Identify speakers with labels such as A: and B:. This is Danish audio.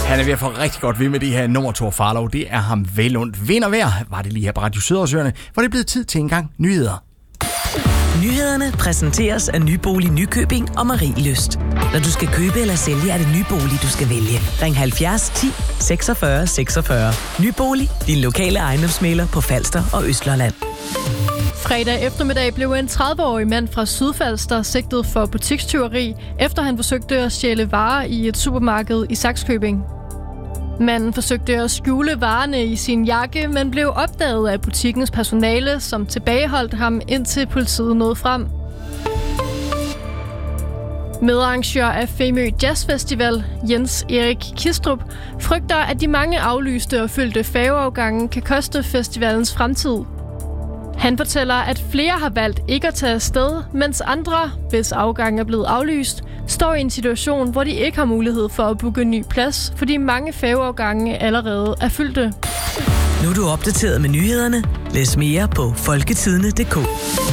A: Han er ved at få rigtig godt ved med det her nummer, Thor Farlov. Det er ham vel ondt. Vind og vejr var det lige her på Radio Sydhavsøerne, hvor det er blevet tid til en gang nyheder.
B: Nyhederne præsenteres af Nybolig Nykøbing og Marie Lyst. Når du skal købe eller sælge, er det Nybolig, du skal vælge. Ring 70 10 46 46. Nybolig, din lokale ejendomsmægler på Falster og Østlolland.
C: Fredag eftermiddag blev en 30-årig mand fra Sydfalster sigtet for butikstyveri, efter han forsøgte at stjæle varer i et supermarked i Sakskøbing. Manden forsøgte at skjule varerne i sin jakke, men blev opdaget af butikkens personale, som tilbageholdt ham, indtil politiet nåede frem. Medarrangør af Femø Jazz Festival, Jens Erik Kistrup, frygter, at de mange aflyste og fyldte færgeafgange kan koste festivalens fremtid. Han fortæller, at flere har valgt ikke at tage afsted, mens andre, hvis afgang er blevet aflyst, står i en situation, hvor de ikke har mulighed for at booke en ny plads, fordi mange færgeafgange allerede er fyldte.
B: Nu er du opdateret med nyhederne. Læs mere på folketidene.dk.